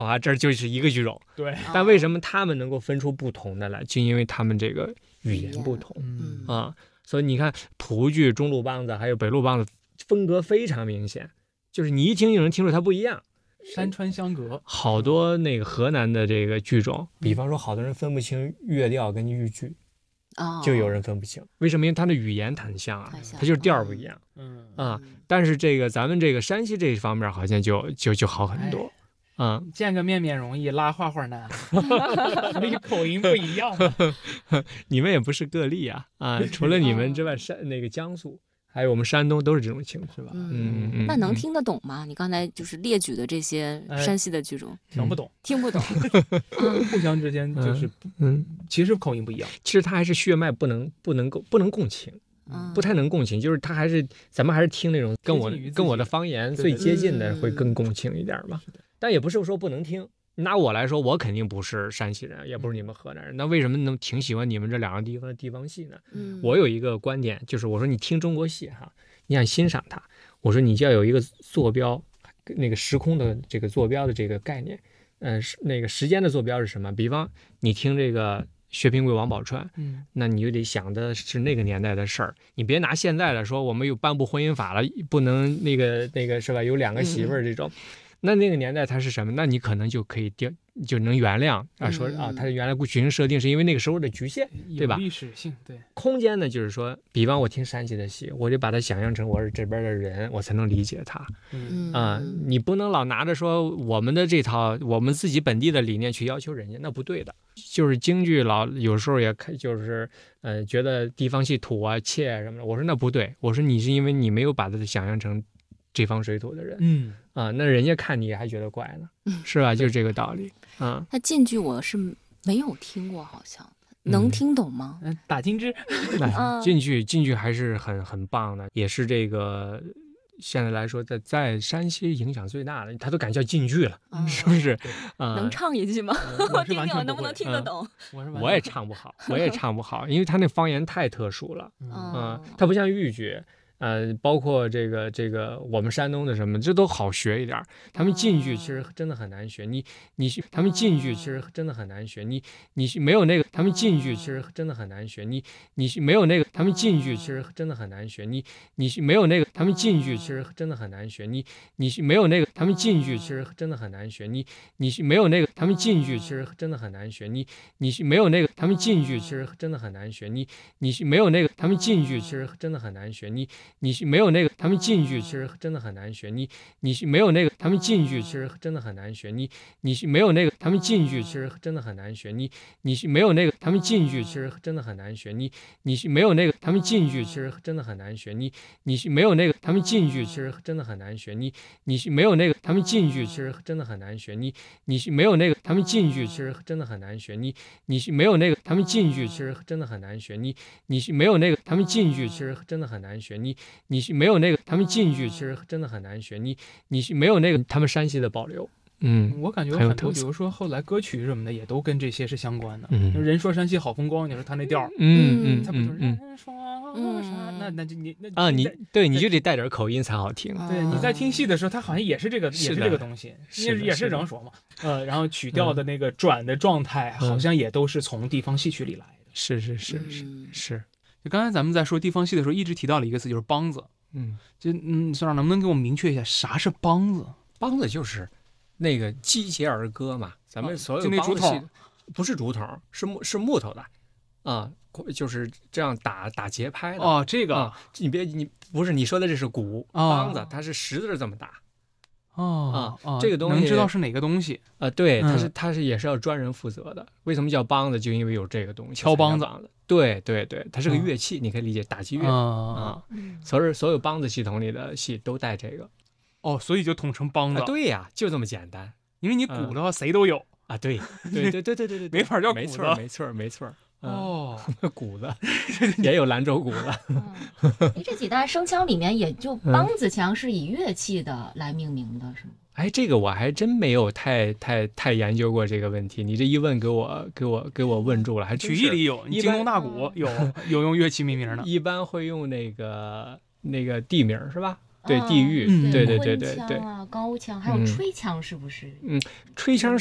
啊，这就是一个剧种。 对， 但为什么他们能够分出不同的来？就因为他们这个语言不同啊。所以你看蒲剧、中路梆子还有北路梆子风格非常明显，就是你一听就能听出它不一样。 山川相隔， 好多那个河南的这个剧种，比方说好多人分不清乐调跟豫剧，就有人分不清。为什么？因为它的语言很像啊，它就是调不一样。但是这个咱们这个山西这一方面好像就好很多。 见个面面容易，拉话话难，所以口音不一样。 你们也不是个例啊！除了你们之外，那个江苏还有我们山东都是这种情况，是吧？ 那能听得懂吗？你刚才就是列举的这些山西的剧种， 听不懂，互相之间就是其实口音不一样。 其实它还是血脉不能共情。不太能共情，就是他咱们还是听那种跟我的方言最接近的，会更共情一点嘛。但也不是说不能听。拿我来说，我肯定不是山西人，也不是你们河南人，那为什么能挺喜欢你们这两个地方的地方戏呢？我有一个观点，就是我说你听中国戏哈，你想欣赏它，我说你就要有一个坐标，那个时空的这个坐标的这个概念，那个时间的坐标是什么？比方你听这个薛平贵、王宝钏，那你就得想的是那个年代的事儿，你别拿现在的说我们有颁布婚姻法了，不能那个是吧？有两个媳妇儿这种，那个年代它是什么？那你可能就可以就能原谅啊，说啊，它原来剧情设定是因为那个时候的局限，对吧？ 有历史性，对。 空间呢，就是说，比方我听山西的戏，我就把它想象成我是这边的人，我才能理解它。你不能老拿着说我们的这套我们自己本地的理念去要求人家，那不对的。就是京剧有时候也就是觉得地方戏土啊、怯啊什么的，我说那不对，我说你是因为你没有把它想象成这方水土的人，那人家看你还觉得怪呢，是吧？就是这个道理。 那晋剧我是没有听过，好像能听懂吗？ 打金枝， 晋剧还是很棒的，也是这个现在来说在山西影响最大的，他都敢叫晋剧了，是不是？ 能唱一句吗？我听听我能不能听得懂。 我也唱不好，因为他那方言太特殊了。他不像豫剧。包括这个我们山东的什么，这都好学一点。他们晋剧其实真的很难学，他们晋剧其实真的很难学，你没有那个，他们晋剧其实真的很难学，你没有那个，他们晋剧其实真的很难学，你没有那个，他们晋剧其实真的很难学，你没有那个，他们晋剧其实真的很难学，你没有那个，他们晋剧其实真的很难学，你没有那个，他们晋剧其实真的很难学，你没有那个，他们晋剧其实真的很难学，你没有那个，他们晋剧其实真的很难学，你没有那个，他们晋剧其实真的很难学，你没有那个，他们晋剧其实真的很难学，你没有那个，他们晋剧其实真的很难学，你没有那个，他们晋剧其实真的很难学，你没有那个，他们晋剧其实真的很难学，你没有那个，他们晋剧其实真的很难学，你没有那个，他们晋剧其实真的很难学，你没有那个，他们晋剧其实真的很难学，你没有那个，他们晋剧其实真的很难学，你没有那个，他们晋剧其实真的很难学，你没有那个，他们山西的保留。 我感觉很多，比如说后来歌曲什么的也都跟这些是相关的。人说山西好风光，你说他那调，他不就是人说啥？那就你就得带点口音才好听。 对，你在听戏的时候，他好像也是这个东西，也是这样说嘛。然后曲调的那个转的状态，好像也都是从地方戏曲里来的。 是。 就刚才咱们在说地方戏的时候，一直提到了一个词，就是梆子。所长能不能给我们明确一下啥是梆子？ 梆子就是那个击节儿歌嘛，咱们所有梆子戏不是竹筒，是木头的，就是这样打节拍的。 这个你不是你说的这是鼓，梆子它是十字这么打。这个东西能知道是哪个东西？ 对，它也是要专人负责的。为什么叫梆子？就因为有这个东西， 敲梆子。 对，它是个乐器，你可以理解打击乐所有梆子系统里的戏都带这个。 所以就统称梆子。 对呀，就这么简单。 因为你鼓的话，谁都有啊。对， 没法叫鼓子。 没错。鼓子也有兰州鼓的。 这几大声腔里面，也就梆子腔是以乐器的来命名的，是吗？ 这个我还真没有太研究过这个问题。你这一问，给我问住了。还曲艺里有，京东大鼓有用乐器命名的。 一般会用那个地名是吧？ 对地域，对对对对对， 高腔还有吹腔是不是？ 吹腔